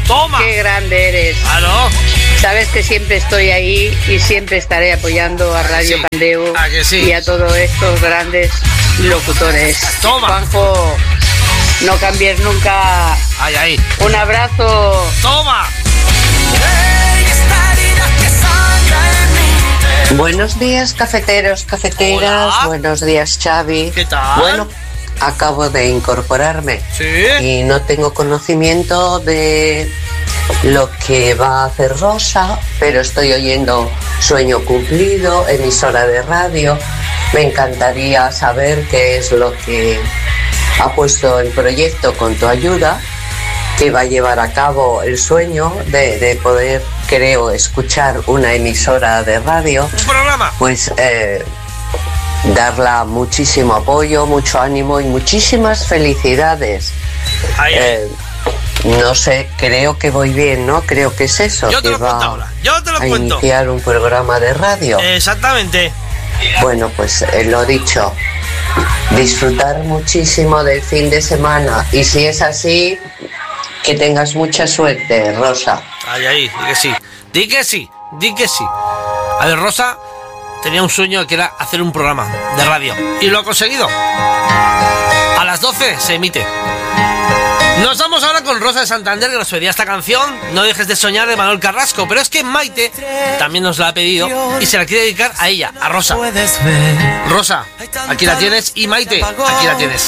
Toma. Qué grande eres. Claro. Sabes que siempre estoy ahí y siempre estaré apoyando a Radio Sí. Candeu ¿A que sí? y a todos estos grandes locutores. Toma. Juanjo, no cambies nunca. Ahí. Un abrazo. Toma. Buenos días, cafeteros, cafeteras. Hola. Buenos días, Xavi. ¿Qué tal? Bueno, acabo de incorporarme Sí. y no tengo conocimiento de lo que va a hacer Rosa, pero estoy oyendo Sueño Cumplido, emisora de radio. Me encantaría saber qué es lo que ha puesto en proyecto con tu ayuda, que va a llevar a cabo el sueño de poder, creo, escuchar una emisora de radio. Un programa. Pues darla muchísimo apoyo, mucho ánimo y muchísimas felicidades. Ahí. No sé, creo que voy bien, ¿no? Creo que es eso. Yo te que lo cuento va ahora. Yo te lo a cuento. iniciar un programa de radio. Exactamente. Bueno, pues lo dicho, disfrutar muchísimo del fin de semana y si es así, que tengas mucha suerte, Rosa. Ahí, di que sí. Di que sí. A ver, Rosa tenía un sueño que era hacer un programa de radio. Y lo ha conseguido. A las 12 se emite. Nos vamos ahora con Rosa de Santander, que nos pedía esta canción, No dejes de soñar, de Manuel Carrasco. Pero es que Maite también nos la ha pedido y se la quiere dedicar a ella, a Rosa. Rosa, aquí la tienes, y Maite, aquí la tienes.